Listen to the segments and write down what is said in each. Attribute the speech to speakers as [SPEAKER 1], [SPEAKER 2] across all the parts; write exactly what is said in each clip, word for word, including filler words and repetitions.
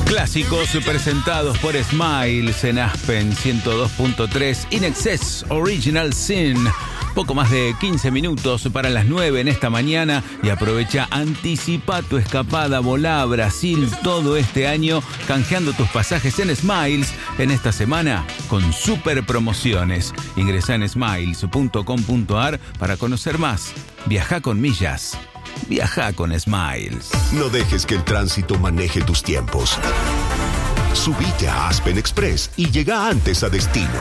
[SPEAKER 1] Clásicos presentados por Smiles en Aspen ciento dos punto tres. In Excess Original Sin. Poco más de quince minutos para las nueve en esta mañana y aprovecha, anticipa tu escapada, volá a Brasil todo este año canjeando tus pasajes en Smiles en esta semana con super promociones. Ingresá en smiles punto com punto a r para conocer más. Viajá con millas. Viajá con Smiles.
[SPEAKER 2] No dejes que el tránsito maneje tus tiempos. Subite a Aspen Express y llega antes a destino.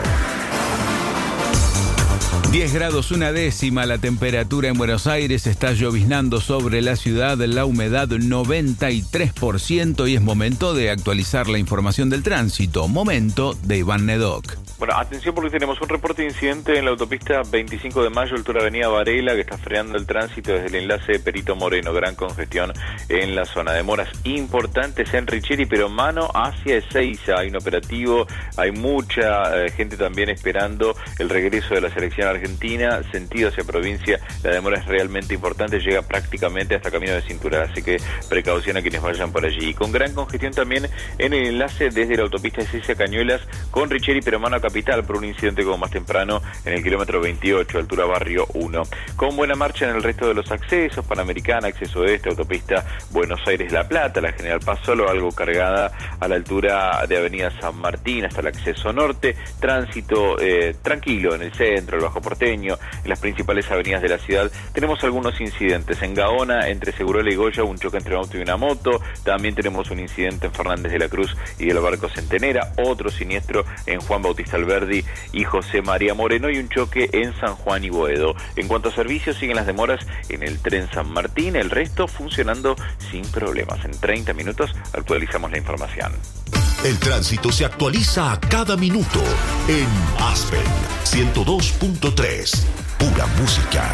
[SPEAKER 1] diez grados una décima la temperatura en Buenos Aires, está lloviznando sobre la ciudad, la humedad noventa y tres por ciento y es momento de actualizar la información del tránsito. Momento de Iván Nedoc.
[SPEAKER 3] Bueno, atención porque tenemos un reporte de incidente en la autopista veinticinco de mayo, altura Avenida Varela, que está frenando el tránsito desde el enlace de Perito Moreno. Gran congestión en la zona. Demoras importantes en Richeri, pero mano hacia Ezeiza. Hay un operativo, hay mucha eh, gente también esperando el regreso de la selección argentina. Sentido hacia provincia, la demora es realmente importante, llega prácticamente hasta Camino de Cintura, así que precaución a quienes vayan por allí. Y con gran congestión también en el enlace desde la autopista Ezeiza Cañuelas con Richeri, pero mano a Capital por un incidente como más temprano en el kilómetro veintiocho, altura Barrio uno. Con buena marcha en el resto de los accesos, Panamericana, acceso este, autopista Buenos Aires-La Plata, la General Paz solo algo cargada a la altura de Avenida San Martín hasta el acceso norte, tránsito eh, tranquilo en el centro, el Bajo Porteño, en las principales avenidas de la ciudad. Tenemos algunos incidentes en Gaona, entre Segurola y Goya, un choque entre un auto y una moto. También tenemos un incidente en Fernández de la Cruz y del Barco Centenera, otro siniestro en Juan Bautista Alberdi y José María Moreno y un choque en San Juan y Boedo. En cuanto a servicios, siguen las demoras en el tren San Martín, el resto funcionando sin problemas. En treinta minutos actualizamos la información.
[SPEAKER 2] El tránsito se actualiza a cada minuto en Aspen ciento dos punto tres. Pura música.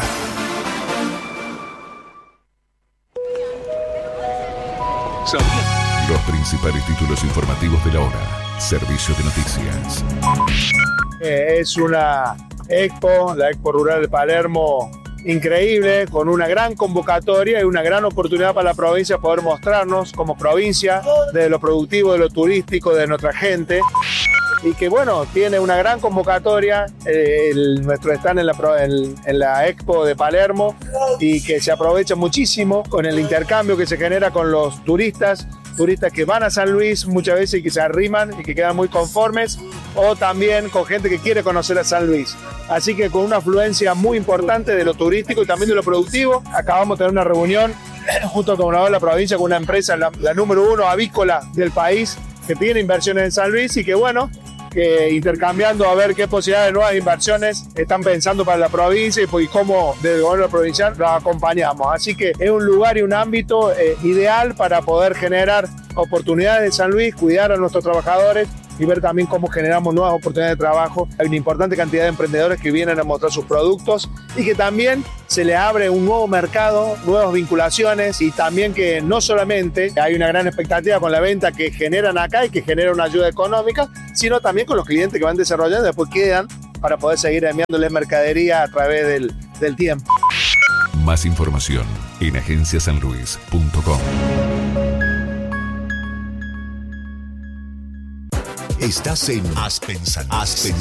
[SPEAKER 4] Los principales títulos informativos de la hora. Servicio de noticias.
[SPEAKER 5] Eh, es una expo, la Expo Rural de Palermo, increíble, con una gran convocatoria y una gran oportunidad para la provincia poder mostrarnos como provincia de lo productivo, de lo turístico, de nuestra gente. Y que bueno, tiene una gran convocatoria, eh, el, nuestro stand en la, en, en la Expo de Palermo, y que se aprovecha muchísimo con el intercambio que se genera con los turistas, turistas que van a San Luis muchas veces y que se arriman y que quedan muy conformes, o también con gente que quiere conocer a San Luis. Así que con una afluencia muy importante de lo turístico y también de lo productivo, acabamos de tener una reunión junto al gobernador de la provincia con una empresa, la, la número uno avícola del país, que tiene inversiones en San Luis y que bueno, que intercambiando a ver qué posibilidades de nuevas inversiones están pensando para la provincia y, y cómo desde el gobierno provincial los acompañamos. Así que es un lugar y un ámbito eh, ideal para poder generar oportunidades en San Luis, cuidar a nuestros trabajadores y ver también cómo generamos nuevas oportunidades de trabajo. Hay una importante cantidad de emprendedores que vienen a mostrar sus productos y que también se le abre un nuevo mercado, nuevas vinculaciones, y también que no solamente hay una gran expectativa con la venta que generan acá y que genera una ayuda económica, sino también con los clientes que van desarrollando y después quedan para poder seguir enviándoles mercadería a través del, del tiempo.
[SPEAKER 4] Más información en agencia san luis punto com.
[SPEAKER 2] Estás en Aspen San Luis. Aspen